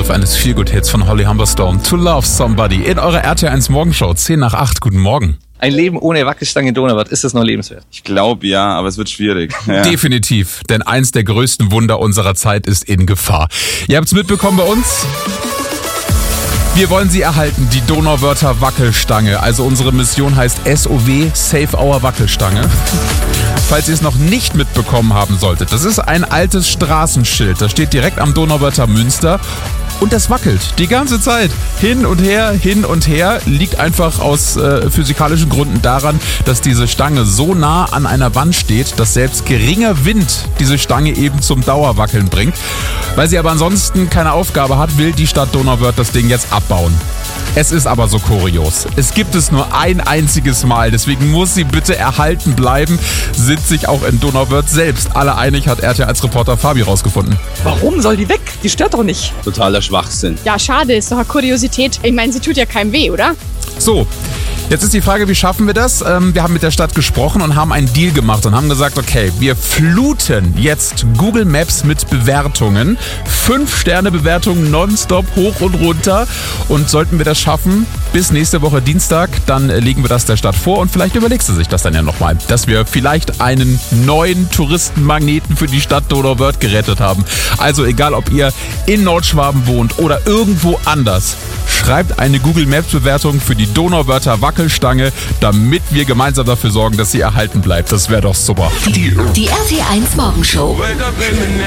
Inbegriff eines Feelgood-Hits von Holly Humberstone. To Love Somebody in eurer RTL1 Morgenshow. 10 nach 8. Guten Morgen. Ein Leben ohne Wackelstange in Donauwörth, ist das noch lebenswert? Ich glaube ja, aber es wird schwierig. Ja. Definitiv, denn eins der größten Wunder unserer Zeit ist in Gefahr. Ihr habt's mitbekommen bei uns. Wir wollen sie erhalten, die Donauwörther Wackelstange. Also unsere Mission heißt SOW, Save Our Wackelstange. Falls ihr es noch nicht mitbekommen haben solltet, das ist ein altes Straßenschild. Das steht direkt am Donauwörther Münster. Und das wackelt die ganze Zeit. Hin und her. Liegt einfach aus physikalischen Gründen daran, dass diese Stange so nah an einer Wand steht, dass selbst geringer Wind diese Stange eben zum Dauerwackeln bringt. Weil sie aber ansonsten keine Aufgabe hat, will die Stadt Donauwörth das Ding jetzt abbauen. Es ist aber so kurios. Es gibt es nur ein einziges Mal, deswegen muss sie bitte erhalten bleiben. Sind sich auch in Donauwörth selbst alle einig, hat RTL-Reporter Fabi rausgefunden. Warum soll die weg? Die stört doch nicht. Totaler Schwachsinn. Ja, schade, ist doch eine Kuriosität. Ich meine, sie tut ja keinem weh, oder? So, jetzt ist die Frage, wie schaffen wir das? Wir haben mit der Stadt gesprochen und haben einen Deal gemacht und haben gesagt, okay, wir fluten jetzt Google Maps mit Bewertungen. 5-Sterne-Bewertungen nonstop hoch und runter. Und sollten wir das schaffen, bis nächste Woche Dienstag, dann legen wir das der Stadt vor und vielleicht überlegst du sich das dann ja nochmal, dass wir vielleicht einen neuen Touristenmagneten für die Stadt Donauwörth gerettet haben. Also egal, ob ihr in Nordschwaben wohnt oder irgendwo anders, schreibt eine Google Maps Bewertung für die Donauwörther Wackelstange, damit wir gemeinsam dafür sorgen, dass sie erhalten bleibt. Das wäre doch super. Die RTL1 Morgenshow.